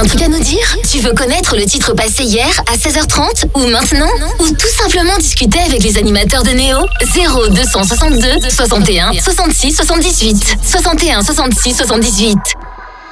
truc à nous dire? Tu veux connaître le titre passé hier à 16h30 ou maintenant? Ou tout simplement discuter avec les animateurs de Néo? 0262 61 66 78. 61 66 78.